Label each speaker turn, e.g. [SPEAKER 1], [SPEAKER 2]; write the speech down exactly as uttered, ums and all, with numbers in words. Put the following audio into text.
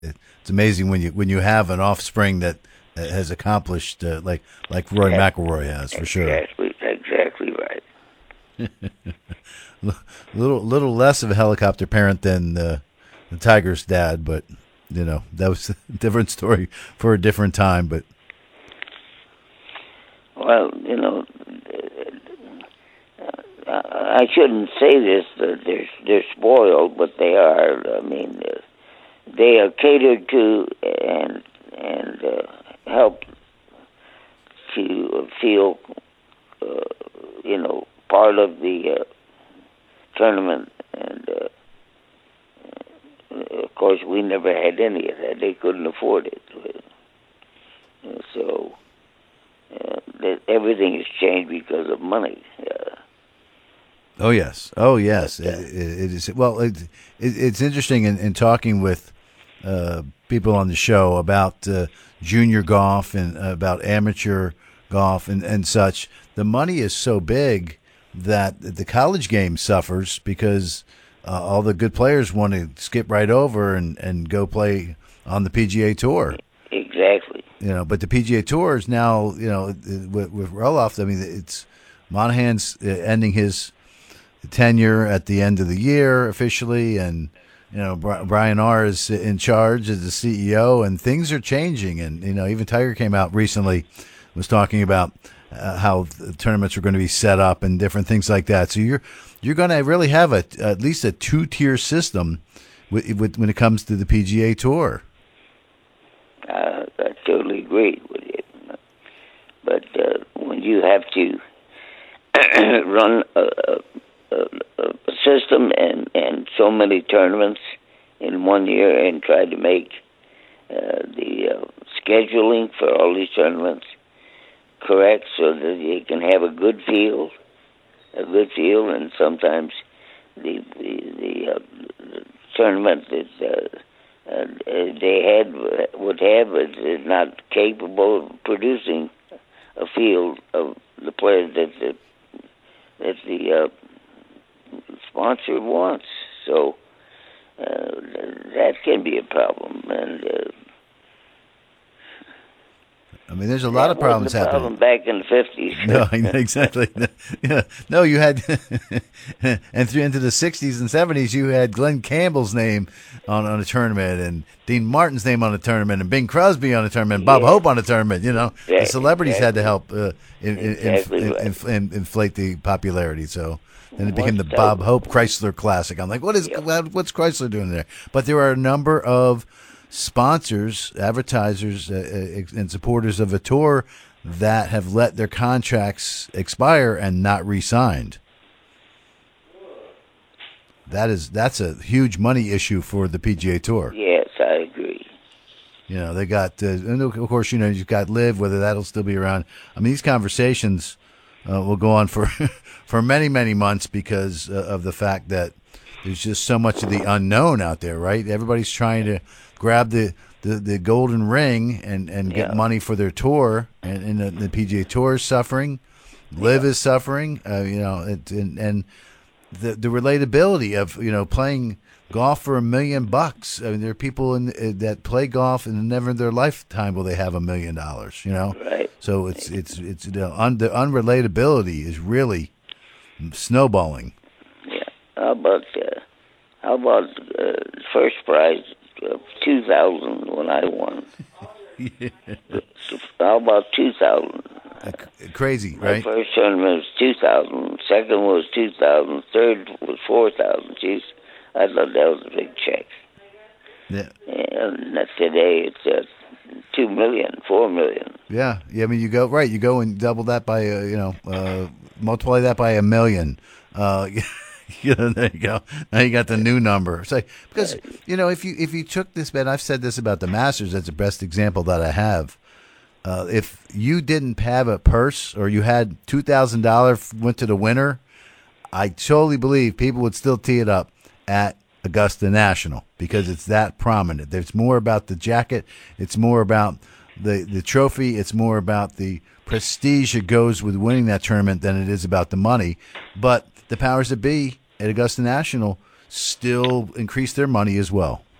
[SPEAKER 1] it, it's amazing when you when you have an offspring that uh, has accomplished uh, like like Roy
[SPEAKER 2] That's
[SPEAKER 1] McIlroy has for sure.
[SPEAKER 2] exactly, exactly right.
[SPEAKER 1] A little little less of a helicopter parent than uh, the Tiger's dad, but you know that was a different story for a different time. But
[SPEAKER 2] Well, you know, uh, I shouldn't say this. Uh, they're they're spoiled, but they are. I mean, uh, they are catered to and and uh, help to feel, uh, you know, part of the uh, tournament. And uh, of course, we never had any of that. They couldn't afford it. Uh, so uh, that everything has changed because of money. Uh,
[SPEAKER 1] oh yes, oh yes, it, it, it is. Well, it, it, it's interesting in, in talking with uh, people on the show about uh, junior golf and uh, about amateur golf and, and such. The money is so big that the college game suffers because uh, all the good players want to skip right over and, and go play on the P G A Tour.
[SPEAKER 2] exactly.
[SPEAKER 1] You know, but the P G A Tour is now, you know, with, with Roloff, I mean, it's Monahan's ending his tenure at the end of the year officially, and you know, Brian R is in charge as the C E O, and things are changing. And you know, even Tiger came out recently, was talking about uh, how the tournaments are going to be set up and different things like that. So you're you're going to really have a at least a two tier system with, with, when it comes to the P G A Tour.
[SPEAKER 2] Uh, I totally agree with you. But uh, when you have to run a, a, a system and, and so many tournaments in one year and try to make uh, the uh, scheduling for all these tournaments correct so that you can have a good field, a good field, and sometimes the the, the, uh, the tournament that uh, uh, they had would have is not capable of producing a field of the players that the that the uh, sponsor wants. So uh, that can be a problem, and uh,
[SPEAKER 1] I mean, there's a lot of problems
[SPEAKER 2] happening.
[SPEAKER 1] happening.
[SPEAKER 2] Problem back in the fifties.
[SPEAKER 1] No, exactly. Yeah, no, you had, and through into the sixties and seventies, you had Glenn Campbell's name on, on a tournament, and Dean Martin's name on a tournament, and Bing Crosby on a tournament, and Bob
[SPEAKER 2] Yeah.
[SPEAKER 1] Hope on a tournament. You know,
[SPEAKER 2] Exactly.
[SPEAKER 1] the celebrities had to
[SPEAKER 2] Exactly.
[SPEAKER 1] help uh, in, in,
[SPEAKER 2] Exactly
[SPEAKER 1] in,
[SPEAKER 2] right.
[SPEAKER 1] in, in, inflate the popularity. So then it
[SPEAKER 2] Most
[SPEAKER 1] became the
[SPEAKER 2] dope.
[SPEAKER 1] Bob Hope Chrysler Classic. I'm like, what is
[SPEAKER 2] Yep.
[SPEAKER 1] what's Chrysler doing there? But there are a number of sponsors, advertisers, uh, and supporters of a tour that have let their contracts expire and not re-signed. That is that's a huge money issue for the P G A Tour.
[SPEAKER 2] Yes, I agree.
[SPEAKER 1] You know, they got, uh, and of course, you know, you've got Live, whether that'll still be around. I mean, these conversations uh, will go on for for many, many months because uh, of the fact that there's just so much of the unknown out there, right? Everybody's trying to grab the, the, the golden ring and, and get
[SPEAKER 2] Yeah.
[SPEAKER 1] money for their tour, and, and the, the P G A Tour is suffering. Live is suffering, uh, you know, it, and, and the the relatability of, you know, playing golf for a million bucks. I mean, there are people in, uh, that play golf and never in their lifetime will they have a million dollars, you know?
[SPEAKER 2] Right.
[SPEAKER 1] So it's, it's, it's, the, un, the unrelatability is really snowballing.
[SPEAKER 2] Yeah. How about uh, how about uh, first prize of two thousand when I won?
[SPEAKER 1] Yeah.
[SPEAKER 2] How about two thousand?
[SPEAKER 1] Crazy,
[SPEAKER 2] My
[SPEAKER 1] right?
[SPEAKER 2] first tournament was two thousand. Second was two thousand. Third was four thousand. Jeez, I thought that was a big check.
[SPEAKER 1] Yeah.
[SPEAKER 2] And that today it's uh, two million, four million.
[SPEAKER 1] Yeah, yeah. I mean, you go right. You go and double that by, uh, you know, uh, multiply that by a million. Uh, you know, there you go. Now you got the new number. So because you know, if you if you took this bet, I've said this about the Masters. That's the best example that I have. Uh, if you didn't have a purse or you had two thousand dollars went to the winner, I totally believe people would still tee it up at Augusta National because it's that prominent. It's more about the jacket. It's more about the, the trophy. It's more about the prestige that goes with winning that tournament than it is about the money. But the powers that be at Augusta National still increase their money as well.